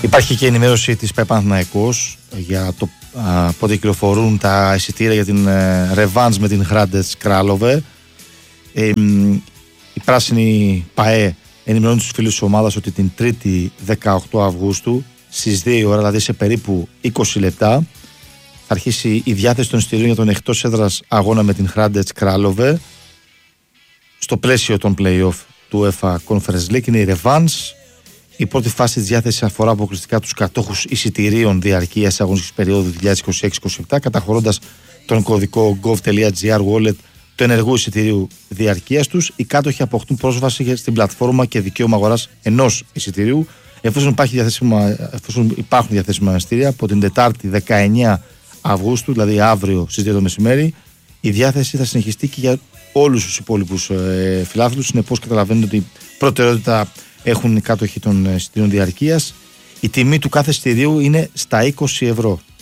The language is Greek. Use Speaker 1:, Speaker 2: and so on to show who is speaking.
Speaker 1: Υπάρχει και ενημέρωση της ΠΑΕ Παναθηναϊκός για το πότε κυκλοφορούν τα εισιτήρια για την ρεβάνς με την Hrádec Králové. Η πράσινη ΠΑΕ ενημερώνει τους φίλους της ομάδας ότι την 3η 18 Αυγούστου στις 2 ώρα, δηλαδή σε περίπου 20 λεπτά, θα αρχίσει η διάθεση των εισιτηρίων για τον εκτός έδρας αγώνα με την Hrádec Králové στο πλαίσιο των play-off του UEFA Conference League. Είναι η ρεβάνς. Η πρώτη φάση της διάθεσης αφορά αποκλειστικά τους κατόχους εισιτηρίων διαρκείας αγωνιστικής περίοδου 2026-27, καταχωρώντας τον κωδικό gov.gr wallet του ενεργού εισιτηρίου διαρκείας τους. Οι κάτοχοι αποκτούν πρόσβαση στην πλατφόρμα και δικαίωμα αγοράς ενός εισιτηρίου, εφόσον υπάρχουν διαθέσιμα εισιτήρια από την Τετάρτη 19 Αυγούστου, δηλαδή αύριο στις 2 το μεσημέρι. Η διάθεση θα συνεχιστεί και για όλους τους υπόλοιπους φιλάθλους. Συνεπώς, καταλαβαίνετε ότι προτεραιότητα έχουν οι κάτοχοι των εισιτηρίων διαρκείας. Η τιμή του κάθε εισιτηρίου είναι στα 20 ευρώ.